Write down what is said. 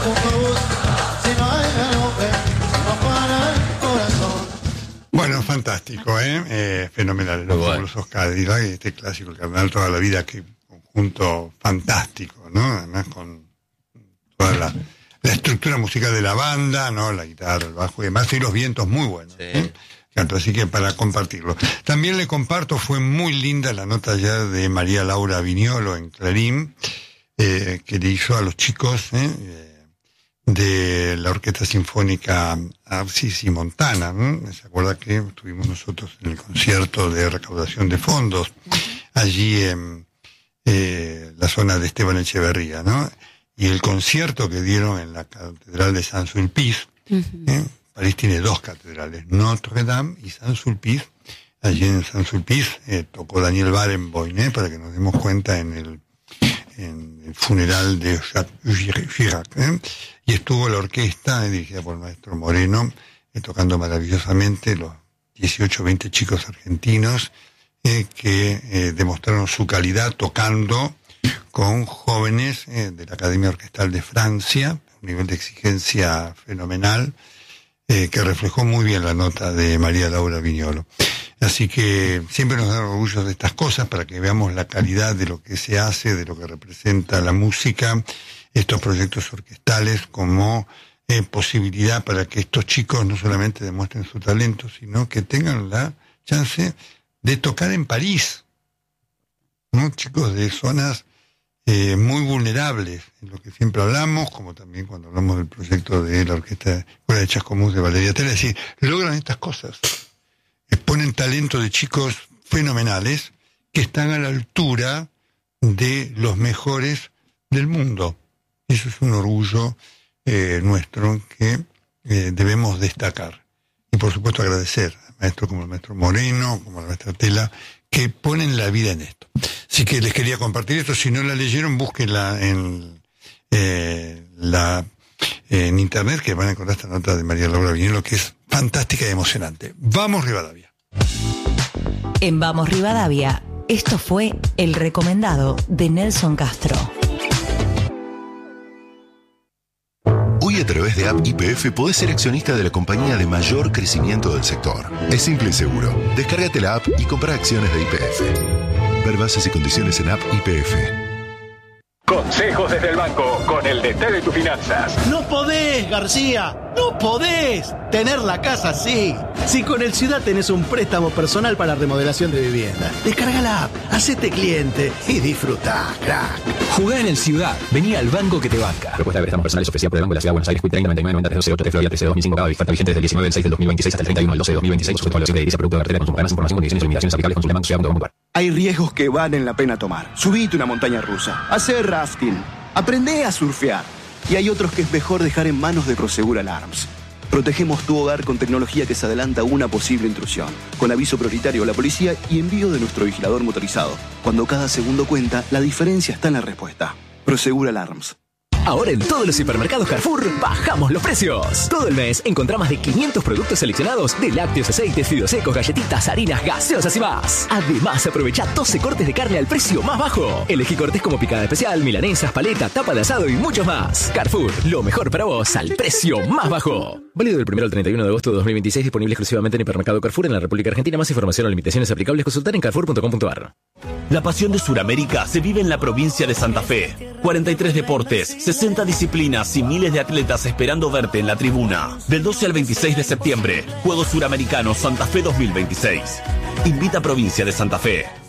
Bueno, fantástico, fenomenal. Los fabulosos Cadillacs, este clásico, el Cardenal toda la vida, que conjunto fantástico, ¿no? Además con toda la estructura musical de la banda, ¿no? La guitarra, el bajo y demás, y los vientos muy buenos. Sí. Canto, así que para compartirlo. También le comparto, fue muy linda la nota ayer de María Laura Viñolo en Clarín, que le hizo a los chicos, de la Orquesta Sinfónica Arcis y Montana, ¿no? ¿Se acuerda que estuvimos nosotros en el concierto de recaudación de fondos allí en la zona de Esteban Echeverría, ¿no? Y el concierto que dieron en la Catedral de Saint-Sulpice, París tiene dos catedrales, Notre Dame y Saint-Sulpice. Allí en Saint-Sulpice tocó Daniel Barenboim, para que nos demos cuenta en el funeral de Jacques Chirac, y estuvo la orquesta dirigida por el maestro Moreno, tocando maravillosamente los 18 o 20 chicos argentinos que demostraron su calidad tocando con jóvenes de la Academia Orquestal de Francia, un nivel de exigencia fenomenal, que reflejó muy bien la nota de María Laura Viñolo. Así que siempre nos da orgullo de estas cosas para que veamos la calidad de lo que se hace, de lo que representa la música, estos proyectos orquestales como posibilidad para que estos chicos no solamente demuestren su talento, sino que tengan la chance de tocar en París, ¿no? Chicos de zonas muy vulnerables, en lo que siempre hablamos, como también cuando hablamos del proyecto de la Orquesta Escuela de Chascomús de Valeria Tela, es decir, logran estas cosas, exponen talento de chicos fenomenales que están a la altura de los mejores del mundo. Eso es un orgullo nuestro que debemos destacar. Y por supuesto agradecer a maestros como el maestro Moreno, como la maestra Tela, que ponen la vida en esto. Así que les quería compartir esto. Si no la leyeron, búsquenla en internet, que van a encontrar esta nota de María Laura Viñolo, que es fantástica y emocionante. Vamos Rivadavia. En Vamos Rivadavia, esto fue El Recomendado de Nelson Castro. Hoy a través de App YPF podés ser accionista de la compañía de mayor crecimiento del sector. Es simple y seguro. Descárgate la app y compra acciones de YPF. Ver bases y condiciones en App YPF. Consejos desde el banco con el DT de tus finanzas. No podés, García, no podés tener la casa así. Si con el Ciudad tenés un préstamo personal para remodelación de vivienda, descarga la app, hacete cliente y disfrutá, crack. Jugá en el Ciudad, vení al banco que te banca. Propuesta de préstamos personales ofrecida por el Banco de la Ciudad de Buenos Aires, Quit 30 99 90 308 Florida 13 2005, cada oferta vigente desde el 19 del 6 del 2026 hasta el 31 del 12 del 2026, sujeto a evaluación de edilicia, producto de cartera de consumo. Más información, condiciones y limitaciones aplicables, consulta banco.com.ar. Hay riesgos que valen la pena tomar. Subite una montaña rusa, hacer rafting, aprendé a surfear. Y hay otros que es mejor dejar en manos de Prosegur Alarms. Protegemos tu hogar con tecnología que se adelanta a una posible intrusión, con aviso prioritario a la policía y envío de nuestro vigilador motorizado. Cuando cada segundo cuenta, la diferencia está en la respuesta. Prosegur Alarms. Ahora en todos los supermercados Carrefour bajamos los precios. Todo el mes encontrá más de 500 productos seleccionados de lácteos, aceites, fideos secos, galletitas, harinas, gaseosas y más. Además, aprovechá 12 cortes de carne al precio más bajo. Elegí cortes como picada especial, milanesas, paleta, tapa de asado y muchos más. Carrefour, lo mejor para vos al precio más bajo. Válido del 1 al 31 de agosto de 2026, disponible exclusivamente en hipermercado Carrefour en la República Argentina. Más información o limitaciones aplicables, consultar en carrefour.com.ar. La pasión de Suramérica se vive en la provincia de Santa Fe. 43 deportes, 60 disciplinas y miles de atletas esperando verte en la tribuna. Del 12 al 26 de septiembre, Juegos Suramericanos Santa Fe 2026. Invita a Provincia de Santa Fe.